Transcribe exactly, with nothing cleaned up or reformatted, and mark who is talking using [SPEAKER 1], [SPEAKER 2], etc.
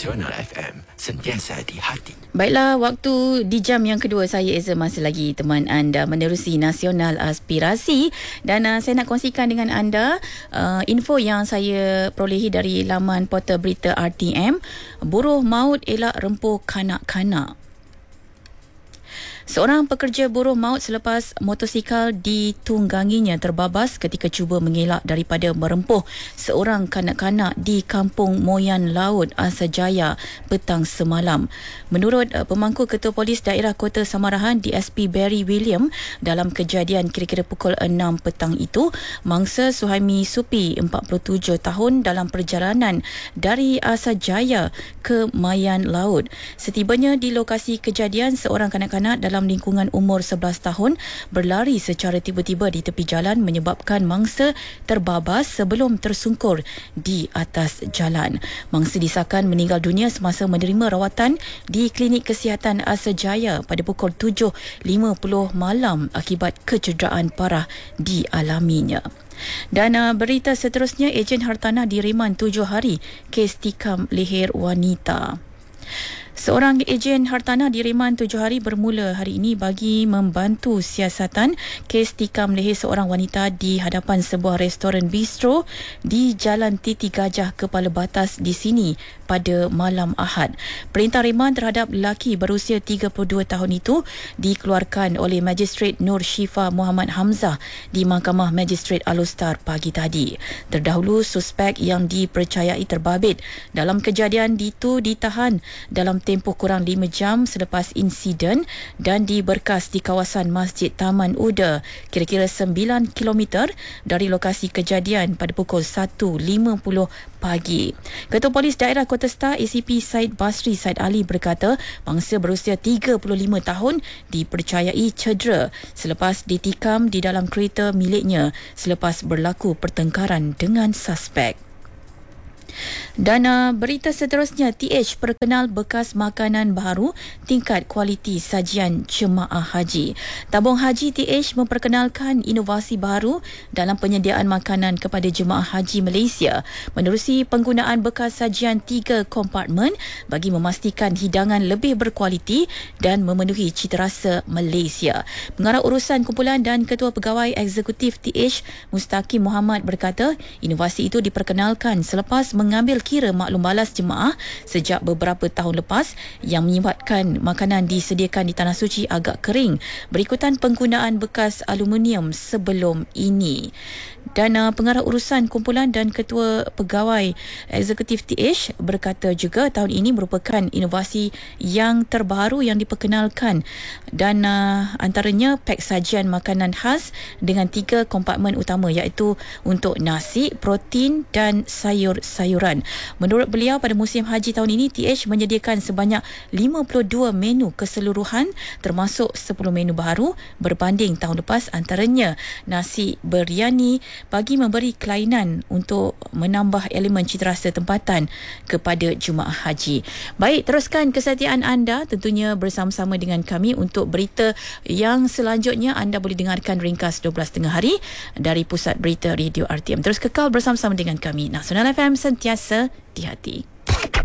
[SPEAKER 1] Nasional F M, sentiasa di hati.
[SPEAKER 2] Baiklah, waktu di jam yang kedua saya Eza masih lagi teman anda menerusi Nasional Aspirasi, dan uh, saya nak kongsikan dengan anda uh, info yang saya perolehi dari laman portal berita R T M. Buruh maut elak rempuh kanak-kanak. Seorang pekerja buruh maut selepas motosikal ditungganginya terbabas ketika cuba mengelak daripada merempuh seorang kanak-kanak di Kampung Moyan Laut, Asajaya petang semalam. Menurut uh, pemangku Ketua Polis Daerah Kota Samarahan D S P Barry William, dalam kejadian kira-kira pukul enam petang itu, mangsa Suhaimi Supi empat puluh tujuh tahun dalam perjalanan dari Asajaya ke Mayan Laut. Setibanya di lokasi kejadian, seorang kanak-kanak dalam dalam lingkungan umur sebelas tahun berlari secara tiba-tiba di tepi jalan menyebabkan mangsa terbabas sebelum tersungkur di atas jalan. Mangsa disahkan meninggal dunia semasa menerima rawatan di Klinik Kesihatan Asajaya pada pukul tujuh lima puluh malam akibat kecederaan parah dialaminya. Dan uh, berita seterusnya, ejen hartanah direman tujuh hari kes tikam leher wanita. Seorang ejen hartanah direman tujuh hari bermula hari ini bagi membantu siasatan kes tikam leher seorang wanita di hadapan sebuah restoran bistro di Jalan Titi Gajah, Kepala Batas di sini pada malam Ahad. Perintah reman terhadap lelaki berusia tiga puluh dua tahun itu dikeluarkan oleh Magistrate Nur Syifa Muhammad Hamzah di Mahkamah Magistrate Alustar pagi tadi. Terdahulu, suspek yang dipercayai terbabit dalam kejadian itu ditahan dalam tempoh kurang lima jam selepas insiden dan diberkas di kawasan Masjid Taman Uda, kira-kira sembilan kilometer dari lokasi kejadian pada pukul satu lima puluh pagi. Ketua Polis Daerah Kota Star A C P Said Basri Said Ali berkata mangsa berusia tiga puluh lima tahun dipercayai cedera selepas ditikam di dalam kereta miliknya selepas berlaku pertengkaran dengan suspek. Dan uh, berita seterusnya, T H perkenal bekas makanan baru tingkat kualiti sajian jemaah haji. Tabung Haji T H memperkenalkan inovasi baru dalam penyediaan makanan kepada jemaah haji Malaysia menerusi penggunaan bekas sajian tiga kompartmen bagi memastikan hidangan lebih berkualiti dan memenuhi citarasa Malaysia. Pengarah urusan kumpulan dan Ketua Pegawai Eksekutif T H Mustaqim Muhammad berkata inovasi itu diperkenalkan selepas mengambil kira maklum balas jemaah sejak beberapa tahun lepas yang menyebabkan makanan disediakan di Tanah Suci agak kering berikutan penggunaan bekas aluminium sebelum ini. Dan uh, pengarah urusan kumpulan dan Ketua Pegawai Eksekutif T H berkata juga tahun ini merupakan inovasi yang terbaru yang diperkenalkan, dan uh, antaranya pek sajian makanan khas dengan tiga kompartmen utama, iaitu untuk nasi, protein dan sayur-sayuran. Menurut beliau, pada musim haji tahun ini T H menyediakan sebanyak lima puluh dua menu keseluruhan termasuk sepuluh menu baru berbanding tahun lepas, antaranya nasi biryani bagi memberi kelainan untuk menambah elemen citarasa tempatan kepada jemaah haji. Baik, teruskan kesetiaan anda tentunya bersama-sama dengan kami untuk berita yang selanjutnya. Anda boleh dengarkan ringkas dua belas tiga puluh hari dari Pusat Berita Radio R T M. Terus kekal bersama-sama dengan kami. Nasional F M, sentiasa di hati.